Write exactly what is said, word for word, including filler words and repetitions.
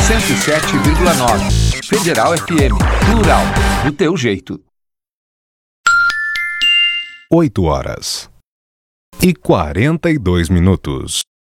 cento e sete vírgula nove. Federal F M. Plural. Do teu jeito. oito horas e quarenta e dois minutos.